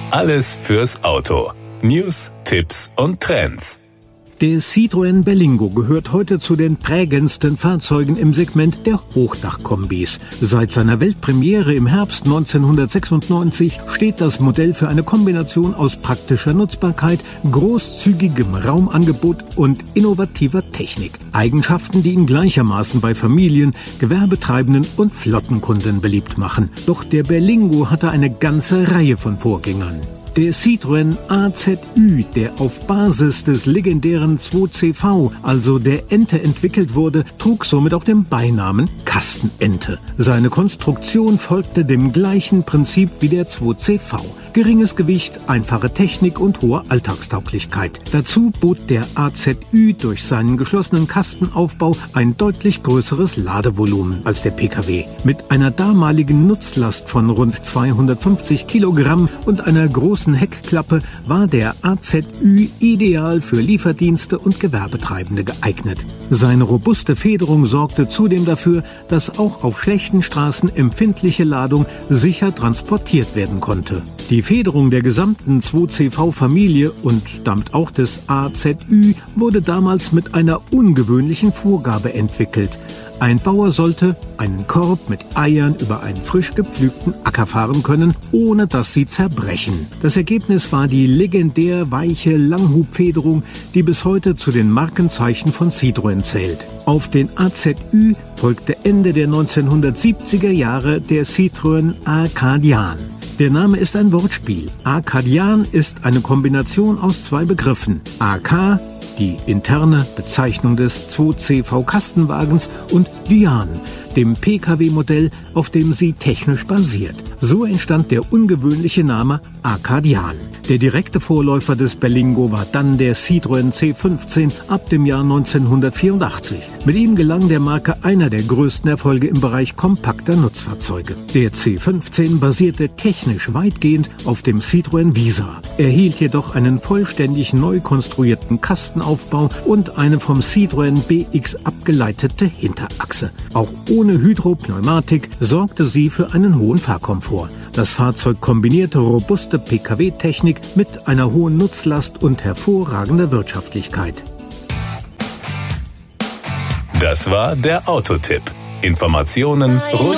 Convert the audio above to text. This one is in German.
Alles fürs Auto. News, Tipps und Trends. Der Citroën Berlingo gehört heute zu den prägendsten Fahrzeugen im Segment der Hochdachkombis. Seit seiner Weltpremiere im Herbst 1996 steht das Modell für eine Kombination aus praktischer Nutzbarkeit, großzügigem Raumangebot und innovativer Technik. Eigenschaften, die ihn gleichermaßen bei Familien, Gewerbetreibenden und Flottenkunden beliebt machen. Doch der Berlingo hatte eine ganze Reihe von Vorgängern. Der Citroën AZÜ, der auf Basis des legendären 2CV, also der Ente, entwickelt wurde, trug somit auch den Beinamen Kastenente. Seine Konstruktion folgte dem gleichen Prinzip wie der 2CV. Geringes Gewicht, einfache Technik und hohe Alltagstauglichkeit. Dazu bot der AZÜ durch seinen geschlossenen Kastenaufbau ein deutlich größeres Ladevolumen als der Pkw. Mit einer damaligen Nutzlast von rund 250 Kilogramm und einer großen Heckklappe war der AZÜ ideal für Lieferdienste und Gewerbetreibende geeignet. Seine robuste Federung sorgte zudem dafür, dass auch auf schlechten Straßen empfindliche Ladung sicher transportiert werden konnte. Die Federung der gesamten 2CV-Familie und damit auch des AZÜ wurde damals mit einer ungewöhnlichen Vorgabe entwickelt. Ein Bauer sollte einen Korb mit Eiern über einen frisch gepflügten Acker fahren können, ohne dass sie zerbrechen. Das Ergebnis war die legendär weiche Langhubfederung, die bis heute zu den Markenzeichen von Citroën zählt. Auf den AZÜ folgte Ende der 1970er Jahre der Citroën Arkadian. Der Name ist ein Wortspiel. Arkadian ist eine Kombination aus zwei Begriffen. AK, die interne Bezeichnung des 2CV-Kastenwagens, und Dian, dem Pkw-Modell, auf dem sie technisch basiert. So entstand der ungewöhnliche Name Arkadian. Der direkte Vorläufer des Berlingo war dann der Citroën C15 ab dem Jahr 1984. Mit ihm gelang der Marke einer der größten Erfolge im Bereich kompakter Nutzfahrzeuge. Der C15 basierte technisch weitgehend auf dem Citroën Visa, erhielt jedoch einen vollständig neu konstruierten Kastenaufbau und eine vom Citroën BX abgeleitete Hinterachse. Auch ohne Hydropneumatik sorgte sie für einen hohen Fahrkomfort. Das Fahrzeug kombinierte robuste Pkw-Technik mit einer hohen Nutzlast und hervorragender Wirtschaftlichkeit. Das war der Autotipp. Informationen rund